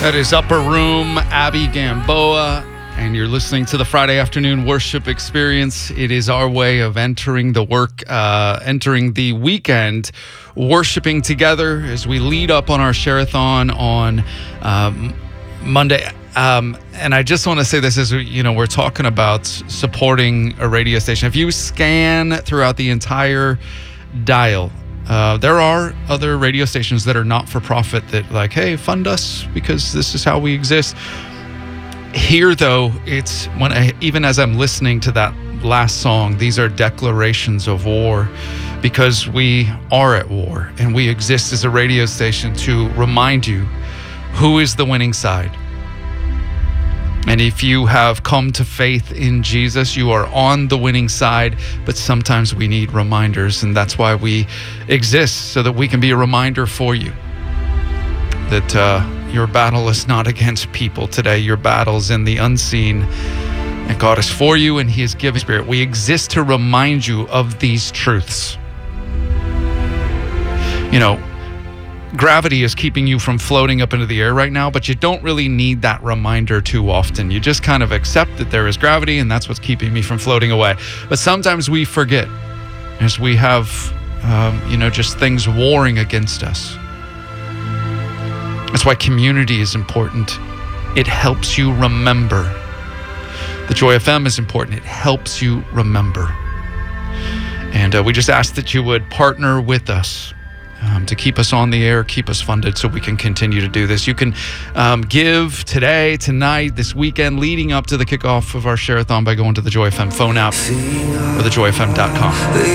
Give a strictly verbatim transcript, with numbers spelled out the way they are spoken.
That is Upper Room, Abby Gamboa, and you're listening to the Friday afternoon worship experience. It is our way of entering the work, uh, entering the weekend, worshiping together as we lead up on our Share-a-thon on um, Monday. Um, and I just want to say this as we, you know, we're talking about supporting a radio station. If you scan throughout the entire dial, Uh, there are other radio stations that are not for profit that like, hey, fund us because this is how we exist. Here, though, it's when I, even as I'm listening to that last song, these are declarations of war because we are at war and we exist as a radio station to remind you who is the winning side. And if you have come to faith in Jesus, you are on the winning side, but sometimes we need reminders, and that's why we exist, so that we can be a reminder for you that uh, your battle is not against people today. Your battle is in the unseen, and God is for you, and He has given Spirit. We exist to remind you of these truths. You know, gravity is keeping you from floating up into the air right now, but you don't really need that reminder too often. You just kind of accept that there is gravity and that's what's keeping me from floating away. But sometimes we forget as we have, um, you know, just things warring against us. That's why community is important. It helps you remember. The Joy F M is important. It helps you remember. And uh, we just ask that you would partner with us Um, to keep us on the air, keep us funded so we can continue to do this. You can um, give today, tonight, this weekend, leading up to the kickoff of our Share-a-thon by going to the Joy F M phone app or the joy f m dot com.